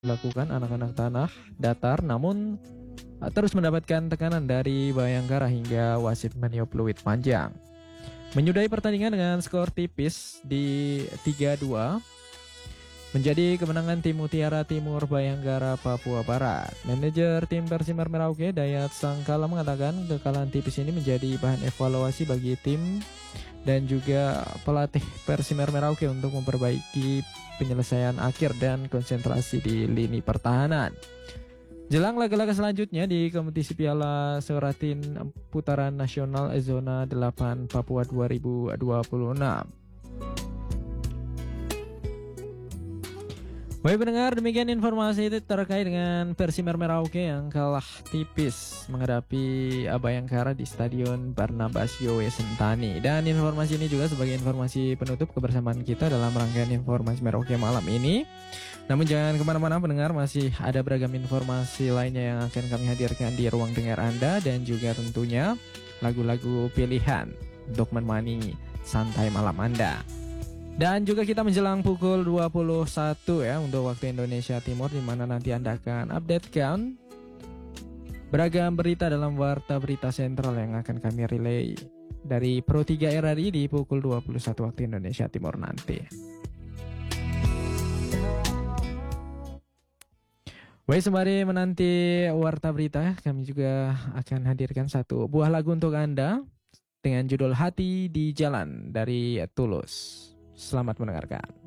dilakukan anak-anak tanah datar, namun terus mendapatkan tekanan dari Bayangkara hingga wasit meniup peluit panjang. Menyudahi pertandingan dengan skor tipis di 3-2 menjadi kemenangan tim Mutiara Timur Bayangkara Papua Barat. Manajer tim Persimar Merauke Dayat Sangkala mengatakan kekalahan tipis ini menjadi bahan evaluasi bagi tim dan juga pelatih Persimar Merauke untuk memperbaiki penyelesaian akhir dan konsentrasi di lini pertahanan. Jelang laga-laga selanjutnya di kompetisi Piala Suratin Putaran Nasional Zona 8 Papua 2026. Baik pendengar, demikian informasi itu terkait dengan Persimar Merauke yang kalah tipis menghadapi Bayangkara di Stadion Barnabas Yowe Sentani. Dan informasi ini juga sebagai informasi penutup kebersamaan kita dalam rangkaian informasi Merauke malam ini. Namun jangan kemana-mana pendengar, masih ada beragam informasi lainnya yang akan kami hadirkan di ruang dengar Anda. Dan juga tentunya lagu-lagu pilihan untuk menemani santai malam Anda. Dan juga kita menjelang pukul 21 ya untuk waktu Indonesia Timur, di mana nanti Anda akan updatekan beragam berita dalam Warta Berita Sentral yang akan kami relay dari Pro 3 RRI di pukul 21 waktu Indonesia Timur nanti. Baik, sembari menanti Warta Berita, kami juga akan hadirkan satu buah lagu untuk Anda dengan judul Hati di Jalan dari Tulus. Selamat mendengarkan.